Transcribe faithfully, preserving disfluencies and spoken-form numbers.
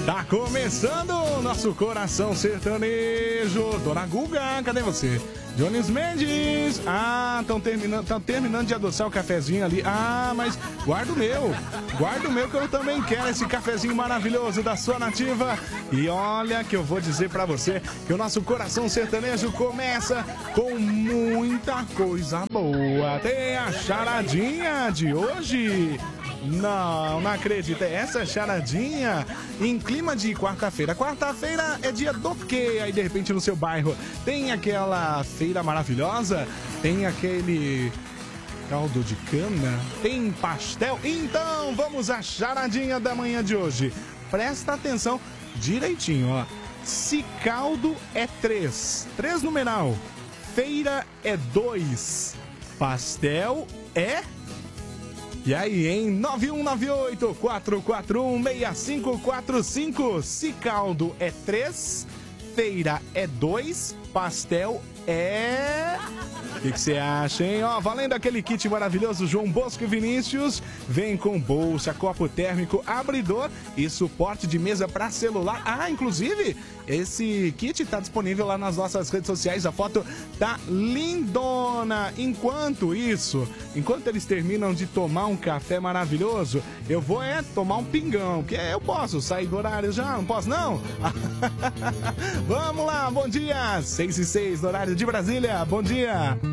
Tá começando o nosso coração sertanejo. Dona Guga, cadê você? Jones Mendes. Ah, estão terminando, tão terminando de adoçar o cafezinho ali. Ah, mas guarda o meu. Guarda o meu que eu também quero esse cafezinho maravilhoso da sua nativa. E olha que eu vou dizer pra você que o nosso coração sertanejo começa com muita coisa boa. Tem a charadinha de hoje. Não, não acredito. Essa charadinha em clima de quarta-feira. Quarta-feira é dia do quê? Aí de repente no seu bairro tem aquela feira maravilhosa, tem aquele caldo de cana, tem pastel. Então vamos à charadinha da manhã de hoje. Presta atenção direitinho, ó. Se caldo é três, três numeral, feira é dois, pastel é... E aí, hein? nove um nove oito, quatro quatro um, seis cinco quatro cinco. Se caldo é três, feira é dois, pastel é... O que você acha, hein? Ó, valendo aquele kit maravilhoso João Bosco e Vinícius. Vem com bolsa, copo térmico, abridor e suporte de mesa para celular. Ah, inclusive, esse kit tá disponível lá nas nossas redes sociais. A foto tá lindona. Enquanto isso, enquanto eles terminam de tomar um café maravilhoso, eu vou é tomar um pingão, que eu posso sair do horário já, não posso não? Vamos lá, bom dia! seis e seis no horário de Brasília, bom dia!